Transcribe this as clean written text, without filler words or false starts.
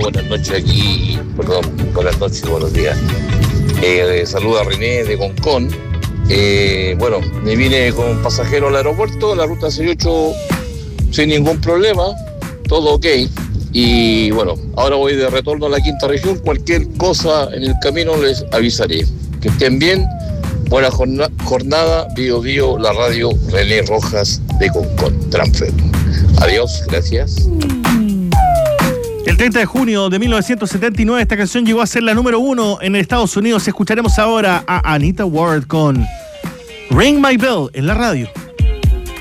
buenas noches aquí, perdón, buenas noches, buenos días. Saluda a René de Concón. Bueno, me vine con pasajero al aeropuerto, la ruta 68 sin ningún problema, todo ok. Y bueno, ahora voy de retorno a la quinta región, cualquier cosa en el camino les avisaré. Que estén bien, buena jornada, Bio, la radio René Rojas de Concón, Transfer. Adiós, gracias. El 30 de junio de 1979 esta canción llegó a ser la número 1 en Estados Unidos. Escucharemos ahora a Anita Ward con Ring My Bell en la radio.